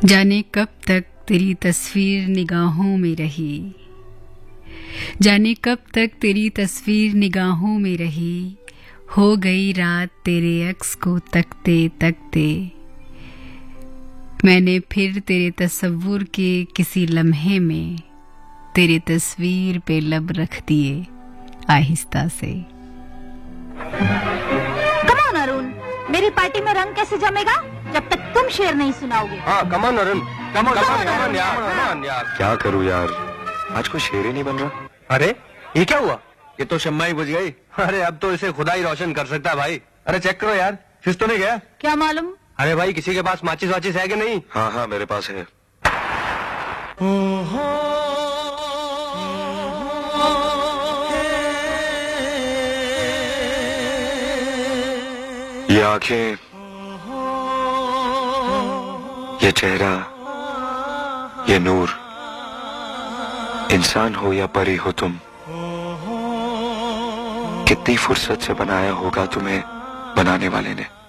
जाने कब तक तेरी तस्वीर निगाहों में रही, जाने कब तक तेरी तस्वीर निगाहों में रही। हो गई रात तेरे अक्स को तकते तकते, मैंने फिर तेरे तस्वुर के किसी लम्हे में तेरे तस्वीर पे लब रख दिए आहिस्ता से। कम ऑन अरुण, मेरी पार्टी में रंग कैसे जमेगा जब तक तुम शेर नहीं सुनाओगे। हाँ come on Arun, come on यार। क्या करूँ यार, आज कोई शेर ही नहीं बन रहा। अरे ये क्या हुआ? ये तो शम्मा ही बुझ गई। अरे अब तो इसे खुदा ही रोशन कर सकता है भाई। अरे चेक करो यार, फिस तो नहीं गया? क्या मालूम। अरे भाई किसी के पास माचिस वाचिस है कि नहीं? हाँ हाँ मेरे पास है। ये आंखें, ये चेहरा, ये नूर, इंसान हो या परी हो तुम, कितनी फुर्सत से बनाया होगा तुम्हें बनाने वाले ने।